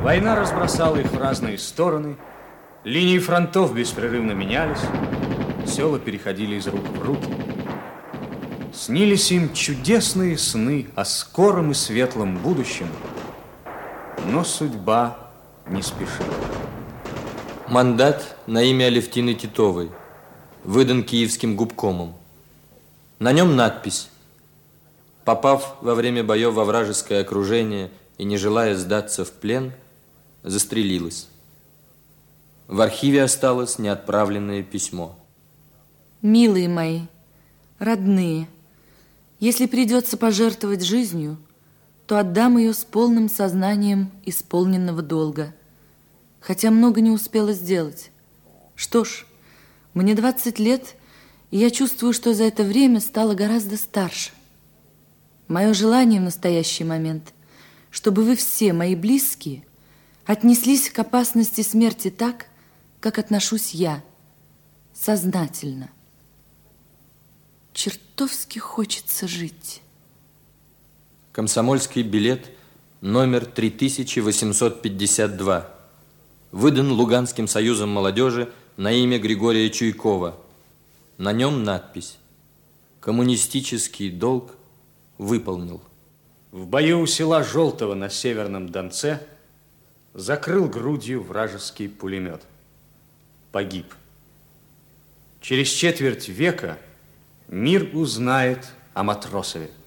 Война разбросала их в разные стороны, линии фронтов беспрерывно менялись, села переходили из рук в руки. Снились им чудесные сны о скором и светлом будущем, но судьба не спешила. Мандат на имя Алевтины Титовой выдан Киевским губкомом. На нем надпись: попав во время боев во вражеское окружение и не желая сдаться в плен, застрелилась. В архиве осталось неотправленное письмо. Милые мои, родные, если придется пожертвовать жизнью, то отдам ее с полным сознанием исполненного долга, хотя много не успела сделать. Что ж, мне 20 лет, и я чувствую, что за это время стала гораздо старше. Мое желание в настоящий момент, чтобы вы все, мои близкие, отнеслись к опасности смерти так, как отношусь я, сознательно. Чертовски хочется жить. Комсомольский билет номер 3852. Выдан Луганским союзом молодежи на имя Григория Чуйкова. На нем надпись: коммунистический долг выполнил. В бою у села Желтого на Северном Донце закрыл грудью вражеский пулемет. Погиб. Через четверть века мир узнает о Матросове.